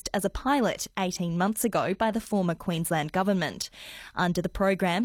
introduced as a pilot 18 months ago by the former Queensland government. Under the program,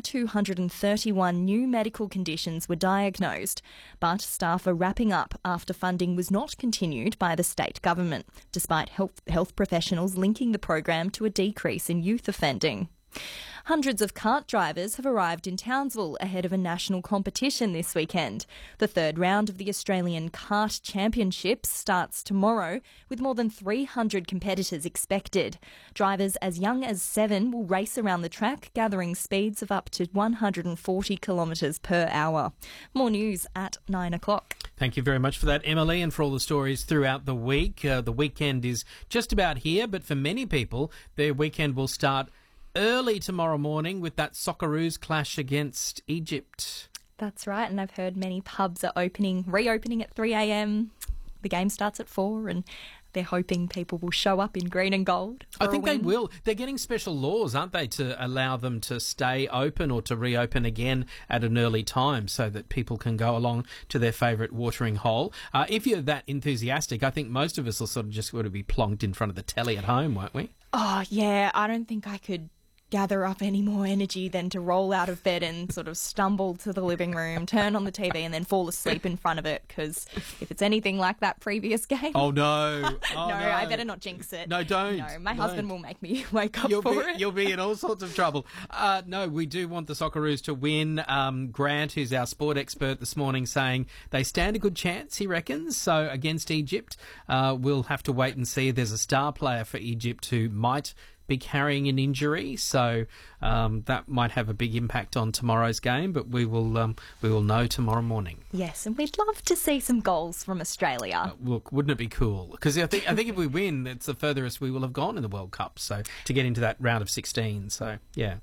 231 new medical conditions were diagnosed, but staff are wrapping up after funding was not continued by the state government, despite health professionals linking the program to a decrease in youth offending. Hundreds of kart drivers have arrived in Townsville ahead of a national competition this weekend. The third round of the Australian Kart Championships starts tomorrow, with more than 300 competitors expected. Drivers as young as 7 will race around the track, gathering speeds of up to 140 kilometres per hour. More news at 9 o'clock. Thank you very much for that, Emily, and for all the stories throughout the week. The weekend is just about here, but for many people, their weekend will start early tomorrow morning with that Socceroos clash against Egypt. That's right, and I've heard many pubs are reopening at 3 a.m. The game starts at 4 and they're hoping people will show up in green and gold. I think they will. They're getting special laws, aren't they, to allow them to stay open or to reopen again at an early time so that people can go along to their favourite watering hole. If you're that enthusiastic, I think most of us will sort of just want to be plonked in front of the telly at home, won't we? Oh, yeah. I don't think I could gather up any more energy than to roll out of bed and sort of stumble to the living room, turn on the TV and then fall asleep in front of it, because if it's anything like that previous game... Oh, no. Oh, no. I better not jinx it. No, don't. No, my husband will make me wake up You'll for it. You'll be in all sorts of trouble. No, we do want the Socceroos to win. Grant, who's our sport expert this morning, saying they stand a good chance, he reckons. So against Egypt, we'll have to wait and see. There's a star player for Egypt who might be carrying an injury, so that might have a big impact on tomorrow's game, but we will know tomorrow morning. Yes, and we'd love to see some goals from Australia. Look, wouldn't it be cool? Because I think if we win, it's the furthest we will have gone in the World Cup, so to get into that round of 16, so yeah.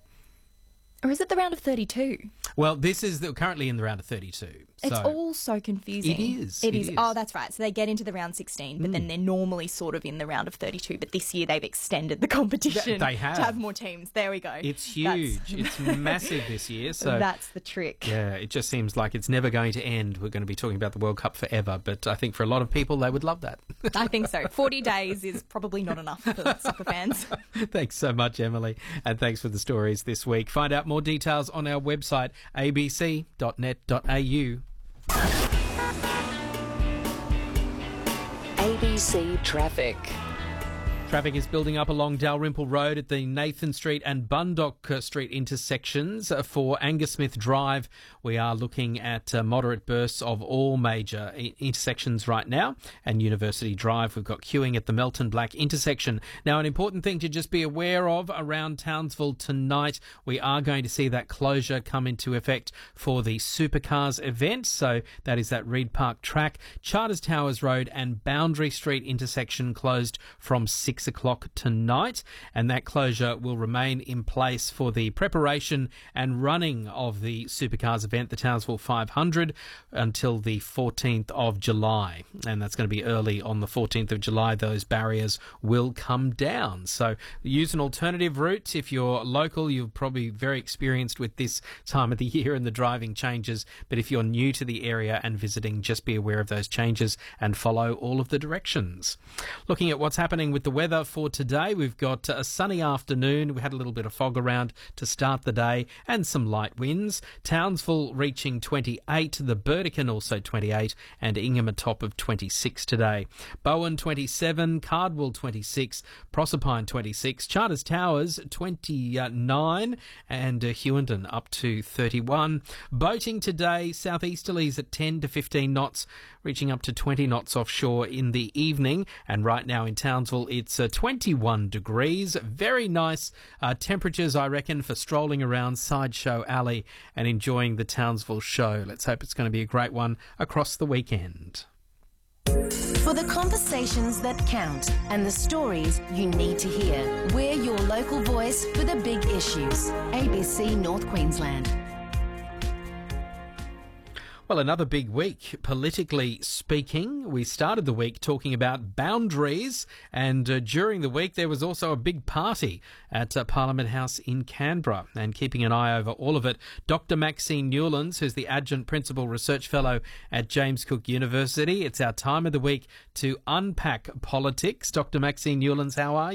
Or is it the round of 32? Well, this is currently in the round of 32. It's all so confusing. It is. It is. Oh, that's right. So they get into the round 16, but then they're normally sort of in the round of 32. But this year they've extended the competition They have. to have more teams. There we go. It's huge. It's massive this year. So that's the trick. Yeah, it just seems like it's never going to end. We're going to be talking about the World Cup forever, but I think for a lot of people, they would love that. I think so. 40 days is probably not enough for soccer fans. Thanks so much, Emily, and thanks for the stories this week. Find out more details on our website, abc.net.au. ABC Traffic. Traffic is building up along Dalrymple Road at the Nathan Street and Bundock Street intersections. For Angus Smith Drive, we are looking at moderate bursts of all major intersections right now. And University Drive, we've got queuing at the Melton Black intersection. Now, an important thing to just be aware of around Townsville tonight, we are going to see that closure come into effect for the Supercars event. So that is that Reed Park track. Charters Towers Road and Boundary Street intersection closed from 6 o'clock tonight, and that closure will remain in place for the preparation and running of the Supercars event, the Townsville 500, until the 14th of July, and that's going to be early on the 14th of July. Those barriers will come down, so use an alternative route. If you're local, you're probably very experienced with this time of the year and the driving changes, but if you're new to the area and visiting, just be aware of those changes and follow all of the directions. Looking at what's happening with the weather for today, we've got a sunny afternoon. We had a little bit of fog around to start the day and some light winds. Townsville reaching 28, the Burdekin also 28, and Ingham a top of 26 today. Bowen 27, Cardwell 26, Proserpine 26, Charters Towers 29, and Hughenden up to 31. Boating today, southeasterlies at 10 to 15 knots, reaching up to 20 knots offshore in the evening, and right now in Townsville it's 21 degrees. Very nice temperatures, I reckon, for strolling around Sideshow Alley and enjoying the Townsville show. Let's hope it's going to be a great one across the weekend. For the conversations that count and the stories you need to hear, we're your local voice for the big issues. ABC North Queensland. Well, another big week, politically speaking. We started the week talking about boundaries, and during the week there was also a big party at Parliament House in Canberra. And keeping an eye over all of it, Dr. Maxine Newlands, who's the Adjunct Principal Research Fellow at James Cook University. It's our time of the week to unpack politics. Dr. Maxine Newlands, how are you?